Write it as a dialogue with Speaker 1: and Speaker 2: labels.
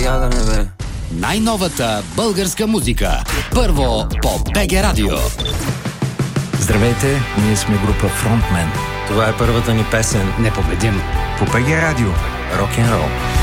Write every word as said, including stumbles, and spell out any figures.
Speaker 1: ядене, бе.
Speaker 2: Най-новата българска музика. Първо по БГ Радио.
Speaker 3: Здравейте, ние сме група Frontman.
Speaker 1: Това е първата ни песен.
Speaker 2: Непобедим.
Speaker 3: По БГ Радио. Рок-н-рол.